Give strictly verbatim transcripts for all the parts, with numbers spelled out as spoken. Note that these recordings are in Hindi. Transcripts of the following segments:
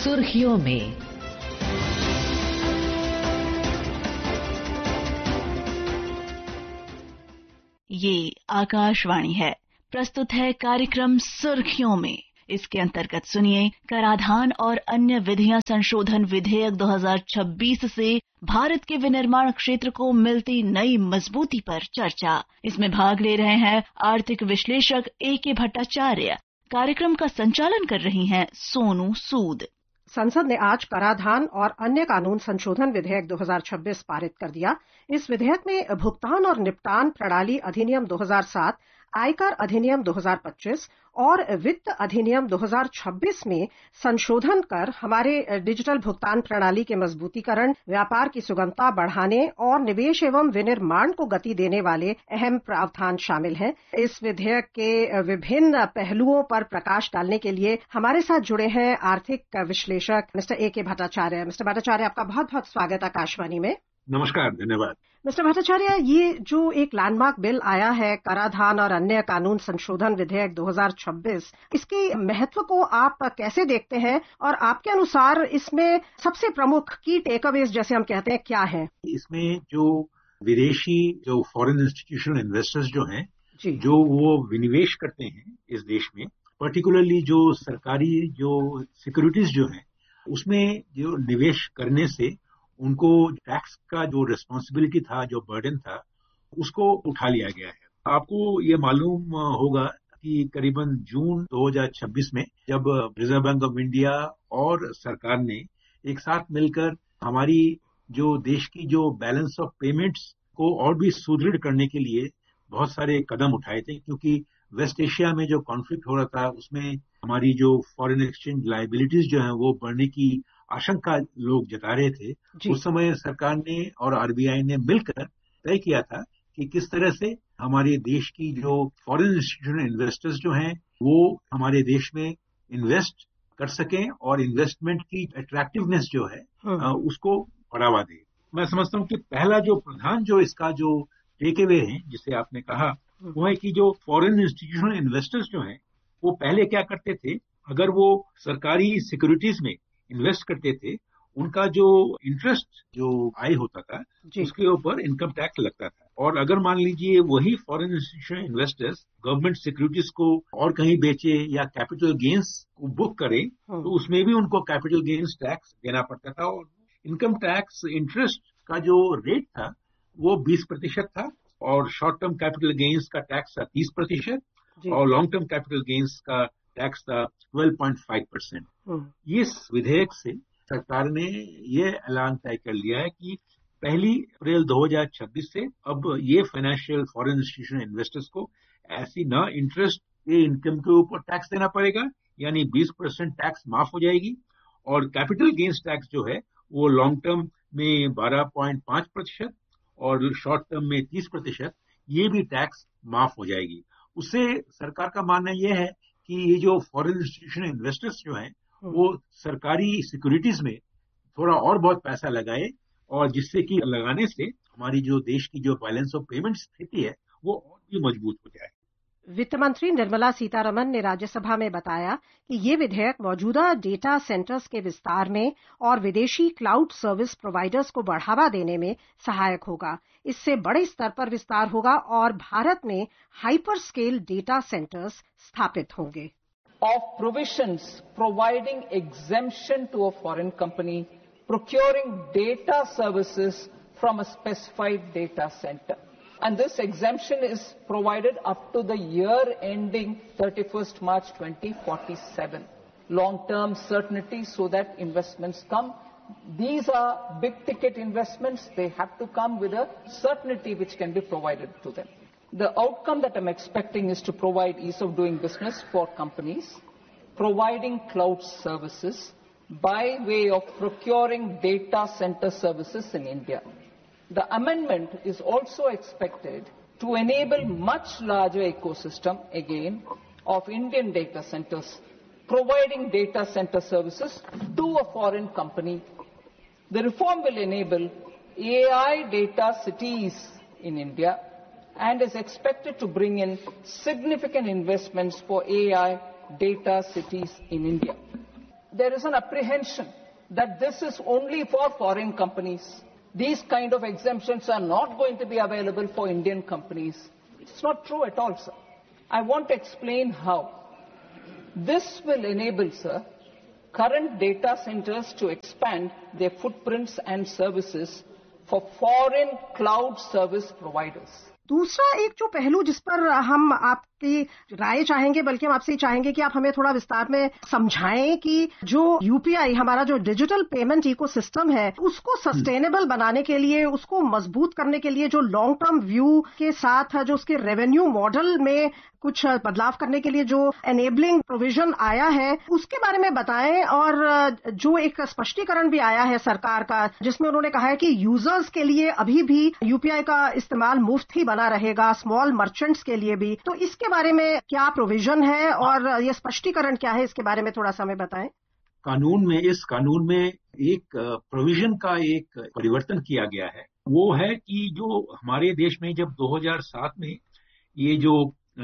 सुर्खियों में। ये आकाशवाणी है। प्रस्तुत है कार्यक्रम सुर्खियों में। इसके अंतर्गत सुनिए कराधान और अन्य विधियां संशोधन विधेयक दो हज़ार छब्बीस से भारत के विनिर्माण क्षेत्र को मिलती नई मजबूती पर चर्चा। इसमें भाग ले रहे हैं आर्थिक विश्लेषक ए के भट्टाचार्य। कार्यक्रम का संचालन कर रही हैं सोनू सूद। संसद ने आज कराधान और अन्य कानून संशोधन विधेयक दो हज़ार छब्बीस पारित कर दिया। इस विधेयक में भुगतान और निपटान प्रणाली अधिनियम दो हज़ार सात, आयकर अधिनियम दो हज़ार पच्चीस और वित्त अधिनियम दो हज़ार छब्बीस में संशोधन कर हमारे डिजिटल भुगतान प्रणाली के मजबूतीकरण, व्यापार की सुगमता बढ़ाने और निवेश एवं विनिर्माण को गति देने वाले अहम प्रावधान शामिल हैं। इस विधेयक के विभिन्न पहलुओं पर प्रकाश डालने के लिए हमारे साथ जुड़े हैं आर्थिक विश्लेषक मिस्टर ए के भट्टाचार्य। मिस्टर भट्टाचार्य, आपका बहुत बहुत स्वागत आकाशवाणी में। नमस्कार, धन्यवाद। मिस्टर भट्टाचार्य, ये जो एक लैंडमार्क बिल आया है कराधान और अन्य कानून संशोधन विधेयक दो हज़ार छब्बीस, इसके महत्व को आप कैसे देखते हैं और आपके अनुसार इसमें सबसे प्रमुख की टेकअवेज जैसे हम कहते हैं क्या है? इसमें जो विदेशी जो फॉरेन इंस्टीट्यूशनल इन्वेस्टर्स जो हैं, जो वो विनिवेश करते हैं इस देश में, पर्टिकुलरली जो सरकारी जो सिक्योरिटीज जो हैं, उसमें जो निवेश करने से उनको टैक्स का जो रिस्पॉन्सिबिलिटी था, जो बर्डन था, उसको उठा लिया गया है। आपको ये मालूम होगा कि करीबन जून दो हज़ार छब्बीस में जब रिजर्व बैंक ऑफ इंडिया और सरकार ने एक साथ मिलकर हमारी जो देश की जो बैलेंस ऑफ पेमेंट्स को और भी सुदृढ़ करने के लिए बहुत सारे कदम उठाए थे, क्योंकि वेस्ट एशिया में जो कॉन्फ्लिक्ट हो रहा था उसमें हमारी जो फॉरेन एक्सचेंज लायबिलिटीज जो है वो बढ़ने की आशंका लोग जता रहे थे। उस समय सरकार ने और आरबीआई ने मिलकर तय किया था कि किस तरह से हमारे देश की जो फॉरेन इंस्टीट्यूशनल इन्वेस्टर्स जो हैं वो हमारे देश में इन्वेस्ट कर सकें और इन्वेस्टमेंट की अट्रैक्टिवनेस जो है उसको बढ़ावा दे। मैं समझता हूँ कि पहला जो प्रधान जो इसका जो टेक अवे है, जिसे आपने कहा, वो है कि जो फॉरेन इंस्टीट्यूशनल इन्वेस्टर्स जो हैं वो पहले क्या करते थे, अगर वो सरकारी सिक्योरिटीज में इन्वेस्ट करते थे, उनका जो इंटरेस्ट जो आय होता था उसके ऊपर इनकम टैक्स लगता था। और अगर मान लीजिए वही foreign institutional investors government securities को और कहीं बेचे या कैपिटल गेन्स को बुक करें तो उसमें भी उनको कैपिटल गेन्स टैक्स देना पड़ता था। और इनकम टैक्स इंटरेस्ट का जो रेट था वो बीस प्रतिशत था और शॉर्ट टर्म कैपिटल गेन्स का टैक्स था तीस प्रतिशत और लॉन्ग टर्म कैपिटल गेन्स का टैक्स था बारह पॉइंट पाँच परसेंट। इस विधेयक से सरकार ने ये ऐलान तय कर लिया है कि पहली अप्रैल दो हज़ार छब्बीस से अब ये फाइनेंशियल फॉरेन इंस्टीट्यूशनल इन्वेस्टर्स को ऐसी न इंटरेस्ट के इनकम के ऊपर टैक्स देना पड़ेगा, यानी बीस परसेंट टैक्स माफ हो जाएगी, और कैपिटल गेन्स टैक्स जो है वो लॉन्ग टर्म में बारह पॉइंट पाँच प्रतिशत और शॉर्ट टर्म में तीस प्रतिशत ये भी टैक्स माफ हो जाएगी। उससे सरकार का मानना यह है कि ये जो फॉरेन इंस्टीट्यूशनल इन्वेस्टर्स जो हैं वो सरकारी सिक्योरिटीज में थोड़ा और बहुत पैसा लगाए, और जिससे कि लगाने से हमारी जो देश की जो बैलेंस ऑफ पेमेंट स्थिति है वो और भी मजबूत हो जाए। वित्त मंत्री निर्मला सीतारमण ने राज्यसभा में बताया कि ये विधेयक मौजूदा डेटा सेंटर्स के विस्तार में और विदेशी क्लाउड सर्विस प्रोवाइडर्स को बढ़ावा देने में सहायक होगा। इससे बड़े स्तर पर विस्तार होगा और भारत में हाइपर स्केल डेटा सेंटर्स स्थापित होंगे। Of provisions providing exemption to a foreign company procuring data services from a specified data center. And this exemption is provided up to the year ending thirty-first March twenty forty-seven. Long-term certainty so that investments come. These are big ticket investments. They have to come with a certainty which can be provided to them. The outcome that I'm expecting is to provide ease of doing business for companies, providing cloud services by way of procuring data center services in India. The amendment is also expected to enable much larger ecosystem, again, of Indian data centers, providing data center services to a foreign company. The reform will enable A I data cities in India and is expected to bring in significant investments for A I data cities in India. there is an apprehension that this is only for foreign companies. These kind of exemptions are not going to be available for Indian companies. It's not true at all, sir. I want to explain how. This will enable, sir, current data centers to expand their footprints and services for foreign cloud service providers. दूसरा एक जो पहलू जिस पर हम आपकी राय चाहेंगे, बल्कि हम आपसे चाहेंगे कि आप हमें थोड़ा विस्तार में समझाएं कि जो यूपीआई, हमारा जो डिजिटल पेमेंट इकोसिस्टम है, उसको सस्टेनेबल बनाने के लिए, उसको मजबूत करने के लिए जो लॉन्ग टर्म व्यू के साथ जो उसके रेवेन्यू मॉडल में कुछ बदलाव करने के लिए जो एनेबलिंग प्रोविजन आया है, उसके बारे में बताएं। और जो एक स्पष्टीकरण भी आया है सरकार का, जिसमें उन्होंने कहा है कि यूजर्स के लिए अभी भी यूपीआई का इस्तेमाल मुफ्त ही बना रहेगा, स्मॉल मर्चेंट्स के लिए भी। तो इसके बारे में क्या प्रोविजन है और ये स्पष्टीकरण क्या है, इसके बारे में थोड़ा सा हमें बताएं। कानून में, इस कानून में एक प्रोविजन का एक परिवर्तन किया गया है। वो है कि जो हमारे देश में जब दो हज़ार सात में ये जो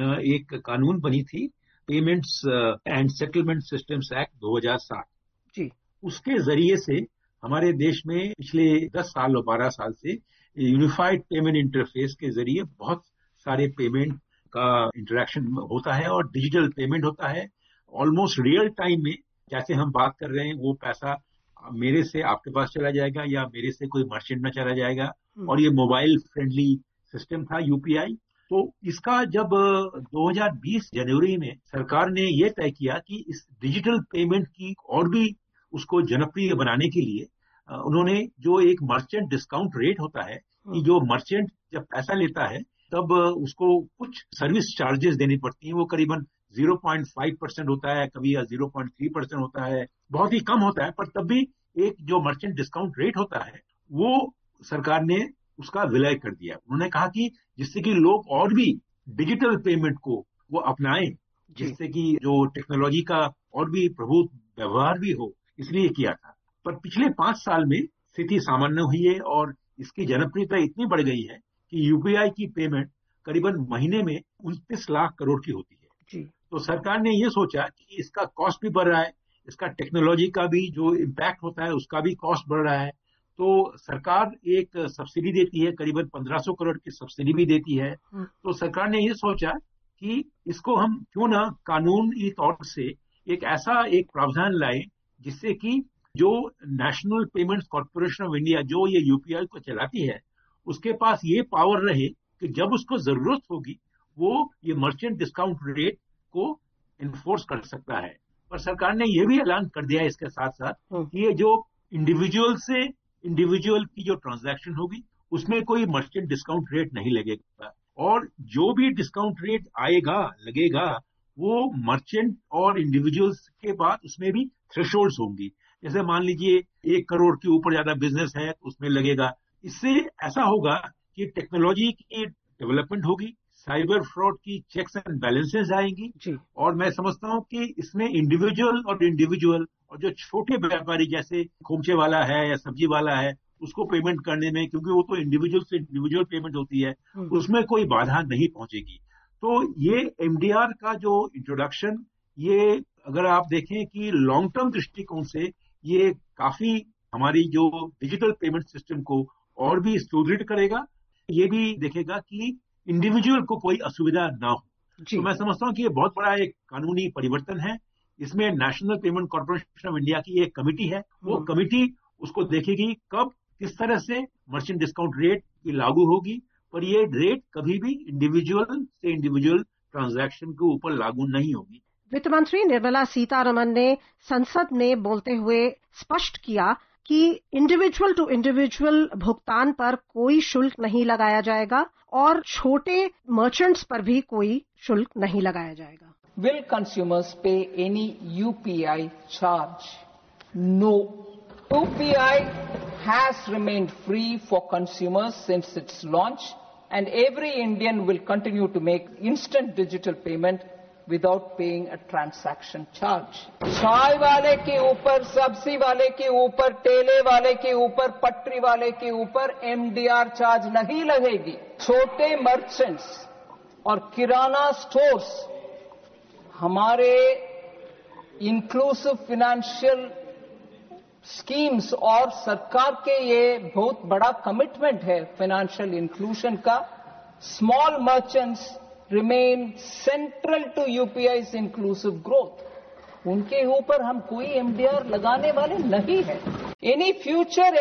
एक कानून बनी थी, payments and settlement systems act दो हज़ार सात जी, उसके जरिए से हमारे देश में पिछले दस साल और बारह साल से यूनिफाइड पेमेंट इंटरफेस के जरिए बहुत सारे पेमेंट का इंटरेक्शन होता है और डिजिटल पेमेंट होता है। ऑलमोस्ट रियल टाइम में जैसे हम बात कर रहे हैं, वो पैसा मेरे से आपके पास चला जाएगा या मेरे से कोई मर्चेंट में चला जाएगा। और ये मोबाइल फ्रेंडली सिस्टम था यूपीआई। तो इसका जब दो हज़ार बीस जनवरी में सरकार ने ये तय किया कि इस डिजिटल पेमेंट की और भी उसको जनप्रिय बनाने के लिए उन्होंने जो एक मर्चेंट डिस्काउंट रेट होता है, कि जो मर्चेंट जब पैसा लेता है तब उसको कुछ सर्विस चार्जेस देनी पड़ती हैं। वो करीबन ज़ीरो पॉइंट फाइव परसेंट होता है, कभी या ज़ीरो पॉइंट थ्री परसेंट होता है, बहुत ही कम होता है, पर तब भी एक जो मर्चेंट डिस्काउंट रेट होता है वो सरकार ने उसका विलय कर दिया। उन्होंने कहा कि जिससे कि लोग और भी डिजिटल पेमेंट को वो अपनाएं, जिससे कि जो टेक्नोलॉजी का और भी प्रभुत्व व्यवहार भी हो, इसलिए किया था। पर पिछले पांच साल में स्थिति सामान्य हुई है और इसकी जनप्रियता इतनी बढ़ गई है कि यूपीआई की पेमेंट करीबन महीने में उनतीस लाख करोड़ की होती है जी। तो सरकार ने ये सोचा कि इसका कॉस्ट भी बढ़ रहा है, इसका टेक्नोलॉजी का भी जो इम्पैक्ट होता है उसका भी कॉस्ट बढ़ रहा है। तो सरकार एक सब्सिडी देती है, करीबन पंद्रह सौ करोड़ की सब्सिडी भी देती है। तो सरकार ने ये सोचा कि इसको हम क्यों ना कानूनी तौर से एक ऐसा एक प्रावधान लाए जिससे कि जो national payments corporation of India जो ये यूपीआई को चलाती है, उसके पास ये पावर रहे कि जब उसको जरूरत होगी वो ये मर्चेंट डिस्काउंट रेट को इन्फोर्स कर सकता है। पर सरकार ने ये भी ऐलान कर दिया है इसके साथ साथ कि ये जो इंडिविजुअल से इंडिविजुअल की जो ट्रांजैक्शन होगी उसमें कोई मर्चेंट डिस्काउंट रेट नहीं लगेगा, और जो भी डिस्काउंट रेट आएगा लगेगा वो मर्चेंट और इंडिविजुअल्स के बाद उसमें भी थ्रेशोल्ड्स होंगी। जैसे मान लीजिए एक करोड़ के ऊपर ज्यादा बिजनेस है तो उसमें लगेगा। इससे ऐसा होगा कि टेक्नोलॉजी की डेवलपमेंट होगी, साइबर फ्रॉड की चेक्स एंड बैलेंसेस आएंगी जी। और मैं समझता हूँ कि इसमें इंडिविजुअल और इंडिविजुअल और जो छोटे व्यापारी जैसे खोमचे वाला है या सब्जी वाला है उसको पेमेंट करने में, क्योंकि वो तो इंडिविजुअल से इंडिविजुअल पेमेंट होती है, उसमें कोई बाधा नहीं पहुंचेगी। तो ये एमडीआर का जो इंट्रोडक्शन, ये अगर आप देखें कि लॉन्ग टर्म दृष्टिकोण से ये काफी हमारी जो डिजिटल पेमेंट सिस्टम को और भी सुदृढ़ करेगा। ये भी देखेगा कि इंडिविजुअल को कोई असुविधा ना हो। तो मैं समझता हूँ कि ये बहुत बड़ा एक कानूनी परिवर्तन है। इसमें national payment corporation of India की एक कमेटी है, वो कमेटी उसको देखेगी कब किस तरह से मर्चेंट डिस्काउंट रेट की लागू होगी, पर ये रेट कभी भी इंडिविजुअल से इंडिविजुअल ट्रांजैक्शन के ऊपर लागू नहीं होगी। वित्त मंत्री निर्मला सीतारमण ने संसद में बोलते हुए स्पष्ट किया कि इंडिविजुअल टू इंडिविजुअल भुगतान पर कोई शुल्क नहीं लगाया जाएगा और छोटे मर्चेंट्स पर भी कोई शुल्क नहीं लगाया जाएगा। Will consumers pay any U P I charge? No. U P I has remained free for consumers since its launch, and every Indian will continue to make instant digital payment without paying a transaction charge. चाय वाले के ऊपर, सब्जी वाले के ऊपर, ठेले वाले के ऊपर, पटरी वाले के ऊपर एमडीआर चार्ज नहीं लगेगी। छोटे मर्चेंट्स और किराना स्टोर्स हमारे इंक्लूसिव फाइनेंशियल स्कीम्स और सरकार के ये बहुत बड़ा कमिटमेंट है फाइनेंशियल इंक्लूजन का. Small merchants remain central to यूपीआई's inclusive growth. उनके ऊपर हम कोई एमडीआर लगाने वाले नहीं है. Any future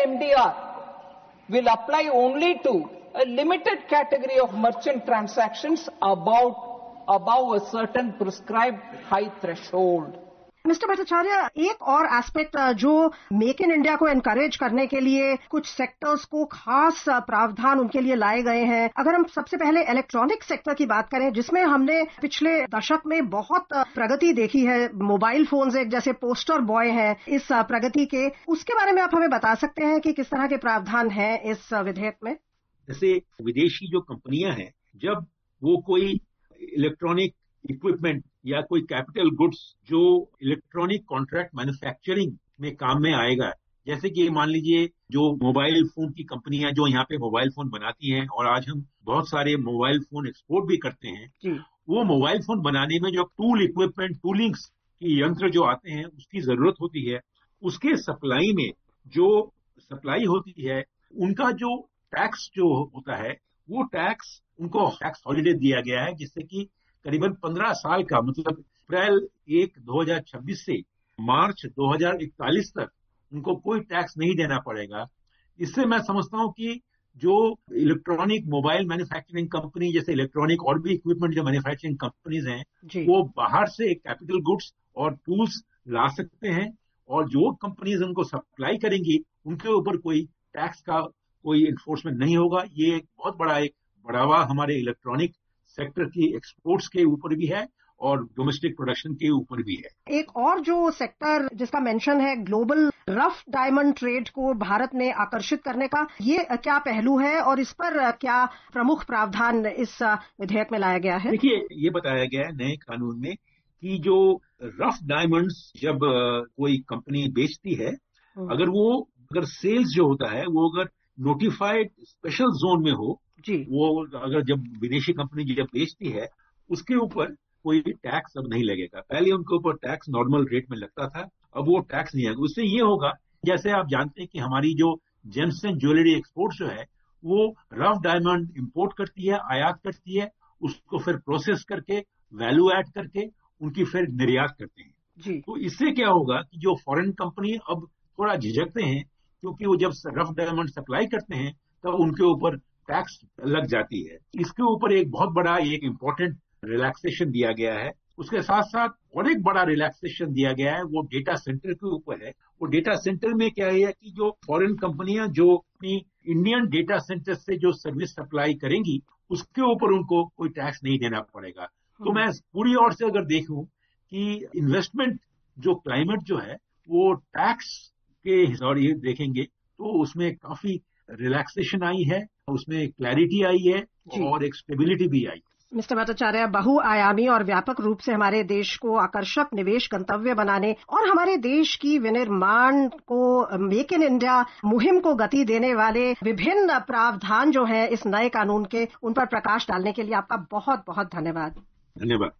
MDR will apply only to a limited category of merchant transactions about above a certain prescribed high threshold. Mister Bhattacharya, एक और एस्पेक्ट जो मेक इन इंडिया को एनकरेज करने के लिए कुछ सेक्टर्स को खास प्रावधान उनके लिए लाए गए हैं. अगर हम सबसे पहले इलेक्ट्रॉनिक सेक्टर की बात करें, जिसमें हमने पिछले दशक में बहुत प्रगति देखी है, मोबाइल फोन्स एक जैसे पोस्टर बॉय है इस प्रगति के, उसके बारे में आप हमें बता सकते हैं कि किस तरह के प्रावधान हैं इस विधेयक में? जैसे विदेशी जो कंपनियां हैं, जब वो कोई इलेक्ट्रॉनिक इक्विपमेंट या कोई कैपिटल गुड्स जो इलेक्ट्रॉनिक कॉन्ट्रैक्ट मैन्युफैक्चरिंग में काम में आएगा, जैसे कि मान लीजिए जो मोबाइल फोन की कंपनियां जो यहाँ पे मोबाइल फोन बनाती हैं और आज हम बहुत सारे मोबाइल फोन एक्सपोर्ट भी करते हैं, वो मोबाइल फोन बनाने में जो टूल इक्विपमेंट टूलिंग्स की यंत्र जो आते हैं उसकी जरूरत होती है, उसके सप्लाई में जो सप्लाई होती है उनका जो टैक्स जो होता है वो टैक्स उनको टैक्स हॉलिडे दिया गया है, जिससे कि करीबन पंद्रह साल का, मतलब अप्रैल एक दो हजार छब्बीस से मार्च दो हजार इकतालीस तक उनको कोई टैक्स नहीं देना पड़ेगा. इससे मैं समझता हूं कि जो इलेक्ट्रॉनिक मोबाइल मैन्युफैक्चरिंग कंपनी जैसे इलेक्ट्रॉनिक और भी इक्विपमेंट जो मैन्युफैक्चरिंग कंपनीज हैं वो बाहर से कैपिटल गुड्स और टूल्स ला सकते हैं और जो कंपनीज उनको सप्लाई करेंगी उनके ऊपर कोई टैक्स का कोई एनफोर्समेंट नहीं होगा. ये एक बहुत बड़ा एक बढ़ावा हमारे इलेक्ट्रॉनिक सेक्टर की एक्सपोर्ट्स के ऊपर भी है और डोमेस्टिक प्रोडक्शन के ऊपर भी है. एक और जो सेक्टर जिसका मेंशन है, ग्लोबल रफ डायमंड ट्रेड को भारत में आकर्षित करने का, ये क्या पहलू है और इस पर क्या प्रमुख प्रावधान इस विधेयक में लाया गया है? देखिए, ये बताया गया है नए कानून में कि जो रफ डायमंड्स जब कोई कंपनी बेचती है, अगर वो अगर सेल्स जो होता है वो अगर नोटिफाइड स्पेशल जोन में हो, जी, वो अगर जब विदेशी कंपनी जब बेचती है उसके ऊपर कोई टैक्स अब नहीं लगेगा. पहले उनके ऊपर टैक्स नॉर्मल रेट में लगता था, अब वो टैक्स नहीं आएगा. उससे ये होगा, जैसे आप जानते हैं कि हमारी जो जेम्स एंड ज्वेलरी एक्सपोर्ट जो है वो रफ डायमंड इंपोर्ट करती है, आयात करती है, उसको फिर प्रोसेस करके वैल्यू ऐड करके उनकी फिर निर्यात करते हैं. जी. तो इससे क्या होगा कि जो फॉरेन कंपनी अब थोड़ा झिझकते हैं, क्योंकि वो जब रफ डायमंड सप्लाई करते हैं तो उनके ऊपर टैक्स लग जाती है. इसके ऊपर एक बहुत बड़ा एक इम्पोर्टेंट रिलैक्सेशन दिया गया है. उसके साथ साथ और एक बड़ा रिलैक्सेशन दिया गया है, वो डेटा सेंटर के ऊपर है. वो डेटा सेंटर में क्या है कि जो फॉरेन कंपनियां जो अपनी इंडियन डेटा सेंटर से जो सर्विस सप्लाई करेंगी उसके ऊपर उनको कोई टैक्स नहीं देना पड़ेगा. तो मैं पूरी ओर से अगर देखूं कि इन्वेस्टमेंट जो क्लाइमेट जो है वो टैक्स के हिसाब से देखेंगे तो उसमें काफी रिलैक्सेशन आई है, उसमें क्लैरिटी आई है और एक स्टेबिलिटी भी आई. मिस्टर भट्टाचार्य, बहुआयामी और व्यापक रूप से हमारे देश को आकर्षक निवेश गंतव्य बनाने और हमारे देश की विनिर्माण को, मेक इन इंडिया मुहिम को गति देने वाले विभिन्न प्रावधान जो है इस नए कानून के, उन पर प्रकाश डालने के लिए आपका बहुत बहुत धन्यवाद. धन्यवाद.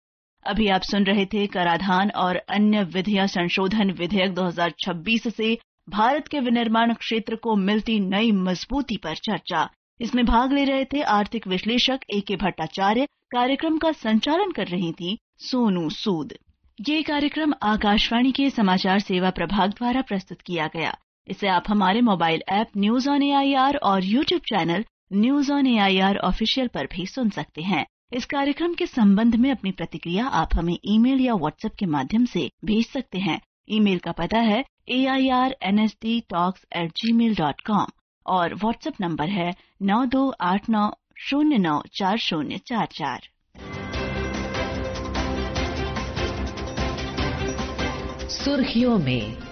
अभी आप सुन रहे थे कराधान और अन्य विधियां संशोधन विधेयक दो हजार छब्बीस से भारत के विनिर्माण क्षेत्र को मिलती नई मजबूती पर चर्चा. इसमें भाग ले रहे थे आर्थिक विश्लेषक ए के भट्टाचार्य. कार्यक्रम का संचालन कर रही थी सोनू सूद. ये कार्यक्रम आकाशवाणी के समाचार सेवा प्रभाग द्वारा प्रस्तुत किया गया. इसे आप हमारे mobile app news on AIR और YouTube channel news on AIR official पर भी सुन सकते हैं. इस कार्यक्रम के संबंध में अपनी प्रतिक्रिया आप हमें ईमेल या व्हाट्सएप के माध्यम से भेज सकते हैं. ईमेल का पता है ए I R N S D talks eight ji mail dot com और व्हाट्सएप नंबर है नौ दो आठ नौ शून्य नौ चार शून्य चार चार. सुर्खियों में